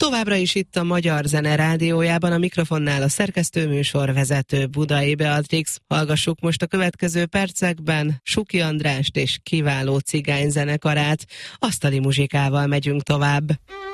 Továbbra is itt a Magyar Zene Rádiójában, a mikrofonnál a szerkesztőműsorvezető Budai Beatrix. Hallgassuk most a következő percekben Suki Andrást és kiváló cigányzenekarát. Asztali muzsikával megyünk tovább.